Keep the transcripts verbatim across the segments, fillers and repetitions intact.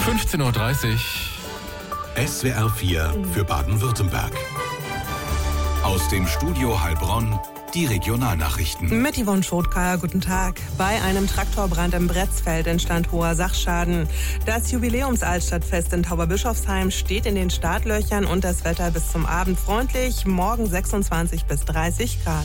fünfzehn Uhr dreißig. S W R vier für Baden-Württemberg. Aus dem Studio Heilbronn die Regionalnachrichten. Mit Yvonne Schotkaya, guten Tag. Bei einem Traktorbrand im Bretzfeld entstand hoher Sachschaden. Das Jubiläums-Altstadtfest in Tauberbischofsheim steht in den Startlöchern und das Wetter bis zum Abend freundlich. Morgen sechsundzwanzig bis dreißig Grad.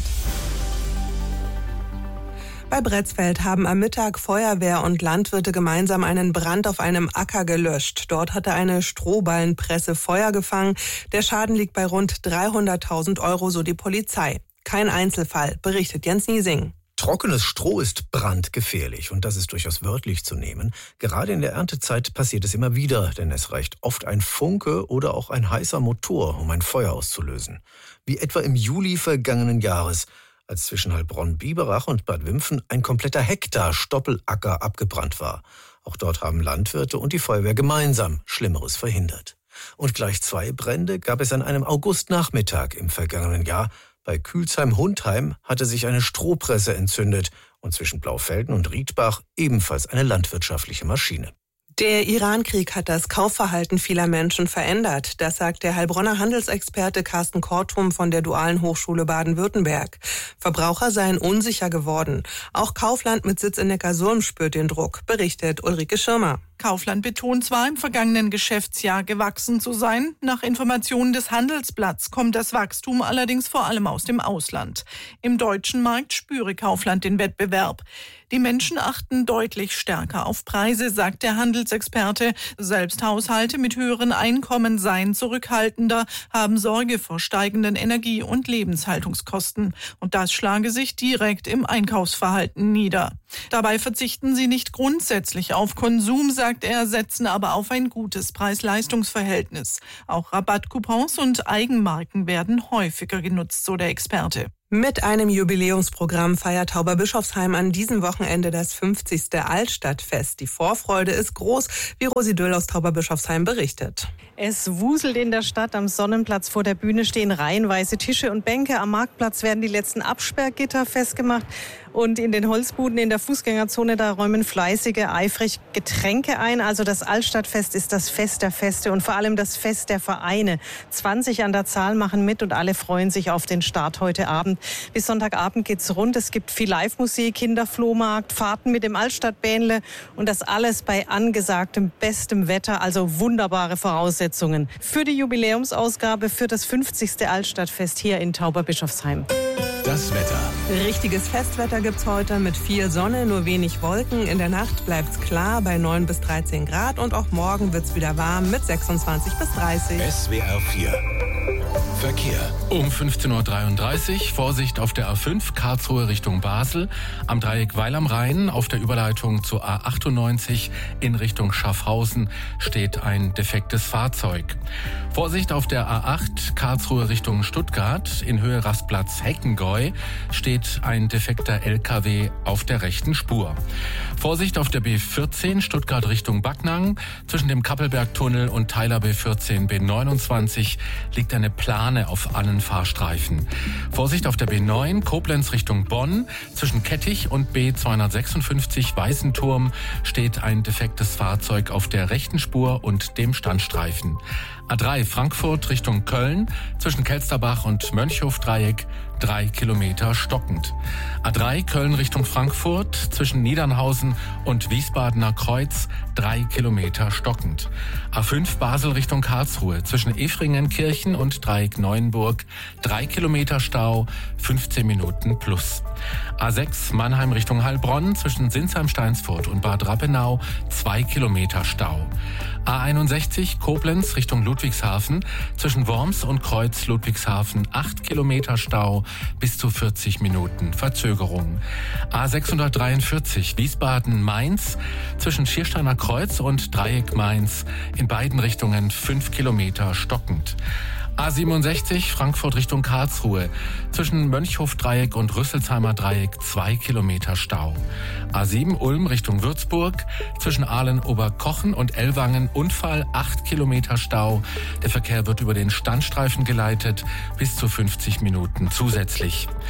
Bei Bretzfeld haben am Mittag Feuerwehr und Landwirte gemeinsam einen Brand auf einem Acker gelöscht. Dort hatte eine Strohballenpresse Feuer gefangen. Der Schaden liegt bei rund dreihunderttausend Euro, so die Polizei. Kein Einzelfall, berichtet Jens Niesing. Trockenes Stroh ist brandgefährlich und das ist durchaus wörtlich zu nehmen. Gerade in der Erntezeit passiert es immer wieder, denn es reicht oft ein Funke oder auch ein heißer Motor, um ein Feuer auszulösen. Wie etwa im Juli vergangenen Jahres, als zwischen Heilbronn-Biberach und Bad Wimpfen ein kompletter Hektar Stoppelacker abgebrannt war. Auch dort haben Landwirte und die Feuerwehr gemeinsam Schlimmeres verhindert. Und gleich zwei Brände gab es an einem Augustnachmittag im vergangenen Jahr. Bei Kühlsheim-Hundheim hatte sich eine Strohpresse entzündet und zwischen Blaufelden und Riedbach ebenfalls eine landwirtschaftliche Maschine. Der Iran-Krieg hat das Kaufverhalten vieler Menschen verändert. Das sagt der Heilbronner Handelsexperte Carsten Kortum von der Dualen Hochschule Baden-Württemberg. Verbraucher seien unsicher geworden. Auch Kaufland mit Sitz in Neckarsulm spürt den Druck, berichtet Ulrike Schirmer. Kaufland betont zwar, im vergangenen Geschäftsjahr gewachsen zu sein. Nach Informationen des Handelsblatts kommt das Wachstum allerdings vor allem aus dem Ausland. Im deutschen Markt spüre Kaufland den Wettbewerb. Die Menschen achten deutlich stärker auf Preise, sagt der Handelsexperte. Selbst Haushalte mit höheren Einkommen seien zurückhaltender, haben Sorge vor steigenden Energie- und Lebenshaltungskosten. Und das schlage sich direkt im Einkaufsverhalten nieder. Dabei verzichten sie nicht grundsätzlich auf Konsum, sagt er, setzen aber auf ein gutes Preis-Leistungs-Verhältnis. Auch Rabattcoupons und Eigenmarken werden häufiger genutzt, so der Experte. Mit einem Jubiläumsprogramm feiert Tauberbischofsheim an diesem Wochenende das fünfzigste Altstadtfest. Die Vorfreude ist groß, wie Rosi Döll aus Tauberbischofsheim berichtet. Es wuselt in der Stadt. Am Sonnenplatz vor der Bühne stehen reihenweise Tische und Bänke. Am Marktplatz werden die letzten Absperrgitter festgemacht. Und in den Holzbuden in der Fußgängerzone, da räumen Fleißige eifrig Getränke ein. Also das Altstadtfest ist das Fest der Feste und vor allem das Fest der Vereine. zwanzig an der Zahl machen mit und alle freuen sich auf den Start heute Abend. Bis Sonntagabend geht's rund. Es gibt viel Live-Musik, Kinderflohmarkt, Fahrten mit dem Altstadtbähnle und das alles bei angesagtem bestem Wetter. Also wunderbare Voraussetzungen für die Jubiläumsausgabe für das fünfzigste Altstadtfest hier in Tauberbischofsheim. Das Wetter. Richtiges Festwetter gibt's heute mit viel Sonne, nur wenig Wolken. In der Nacht bleibt's klar bei neun bis dreizehn Grad und auch morgen wird's wieder warm mit sechsundzwanzig bis dreißig. S W R vier. Verkehr. Um fünfzehn Uhr dreiunddreißig, Vorsicht auf der A fünf, Karlsruhe Richtung Basel, am Dreieck Weil am Rhein, auf der Überleitung zur A achtundneunzig in Richtung Schaffhausen steht ein defektes Fahrzeug. Vorsicht auf der A acht, Karlsruhe Richtung Stuttgart, in Höhe Rastplatz Heckengäu steht ein defekter L K W auf der rechten Spur. Vorsicht auf der B vierzehn, Stuttgart Richtung Backnang, zwischen dem Kappelbergtunnel und Teiler B vierzehn B neunundzwanzig liegt eine Plane auf allen Fahrstreifen. Vorsicht auf der B neun, Koblenz Richtung Bonn. Zwischen Kettich und B zweihundertsechsundfünfzig Weißenturm steht ein defektes Fahrzeug auf der rechten Spur und dem Standstreifen. A drei Frankfurt Richtung Köln, zwischen Kelsterbach und Mönchhof-Dreieck, drei Kilometer stockend. A drei Köln Richtung Frankfurt, zwischen Niedernhausen und Wiesbadener Kreuz, drei Kilometer stockend. A fünf Basel Richtung Karlsruhe, zwischen Efringenkirchen und Dreieck Neuenburg, drei Kilometer Stau, fünfzehn Minuten plus. A sechs Mannheim Richtung Heilbronn, zwischen Sinsheim-Steinsfurt und Bad Rappenau, zwei Kilometer Stau. A einundsechzig Koblenz Richtung Ludwigshafen, zwischen Worms und Kreuz Ludwigshafen, acht Kilometer Stau, bis zu vierzig Minuten Verzögerung. A sechshundertdreiundvierzig Wiesbaden-Mainz, zwischen Schiersteiner Kreuz und Dreieck Mainz, in beiden Richtungen fünf Kilometer stockend. A siebenundsechzig Frankfurt Richtung Karlsruhe, zwischen Mönchhof-Dreieck und Rüsselsheimer Dreieck zwei Kilometer Stau. A sieben Ulm Richtung Würzburg, zwischen Ahlen-Oberkochen und Ellwangen Unfall, acht Kilometer Stau. Der Verkehr wird über den Standstreifen geleitet, bis zu fünfzig Minuten zusätzlich.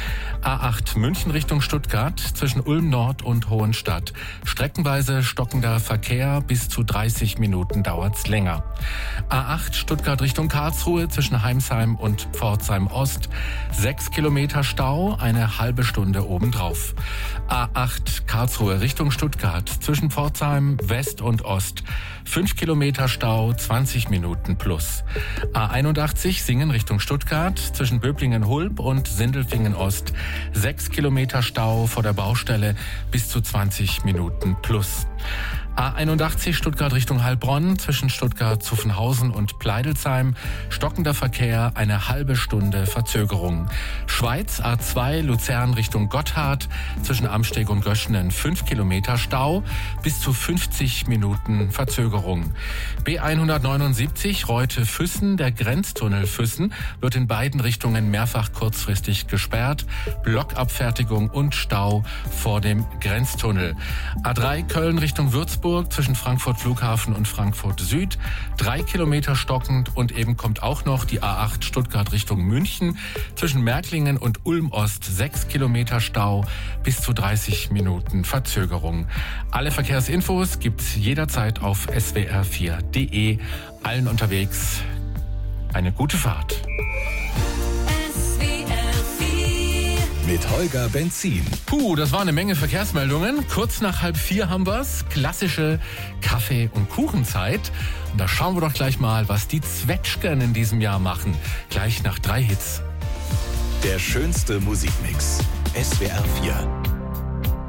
A acht München Richtung Stuttgart zwischen Ulm Nord und Hohenstadt. Streckenweise stockender Verkehr, bis zu dreißig Minuten dauert's länger. A acht Stuttgart Richtung Karlsruhe zwischen Heimsheim und Pforzheim Ost. Sechs Kilometer Stau, eine halbe Stunde obendrauf. A acht Karlsruhe Richtung Stuttgart zwischen Pforzheim West und Ost. Fünf Kilometer Stau, zwanzig Minuten plus. A einundachtzig Singen Richtung Stuttgart zwischen Böblingen-Hulb und Sindelfingen-Ost. Sechs Kilometer Stau vor der Baustelle, bis zu zwanzig Minuten plus. A einundachtzig Stuttgart Richtung Heilbronn zwischen Stuttgart-Zuffenhausen und Pleidelsheim. Stockender Verkehr, eine halbe Stunde Verzögerung. Schweiz A zwei Luzern Richtung Gotthard zwischen Amsteg und Göschenen. Fünf Kilometer Stau, bis zu fünfzig Minuten Verzögerung. B hundertneunundsiebzig Reute-Füssen, der Grenztunnel Füssen, wird in beiden Richtungen mehrfach kurzfristig gesperrt. Blockabfertigung und Stau vor dem Grenztunnel. A drei Köln Richtung Würzburg zwischen Frankfurt Flughafen und Frankfurt Süd. Drei Kilometer stockend und eben kommt auch noch die A acht Stuttgart Richtung München zwischen Märklingen und Ulm Ost. Sechs Kilometer Stau, bis zu dreißig Minuten Verzögerung. Alle Verkehrsinfos gibt's jederzeit auf S W R vier punkt de. Allen unterwegs eine gute Fahrt. Mit Holger Benzin. Puh, das war eine Menge Verkehrsmeldungen. Kurz nach halb vier haben wir's. Klassische Kaffee- und Kuchenzeit. Und da schauen wir doch gleich mal, was die Zwetschgen in diesem Jahr machen. Gleich nach drei Hits. Der schönste Musikmix. S W R vier.